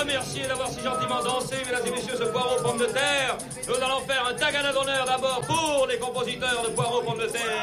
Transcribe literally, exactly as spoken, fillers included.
remercier d'avoir si gentiment dansé, mesdames et messieurs, ce poireau pomme de terre. Nous allons faire un tagada d'honneur d'abord pour les compositeurs de poireau pomme de terre.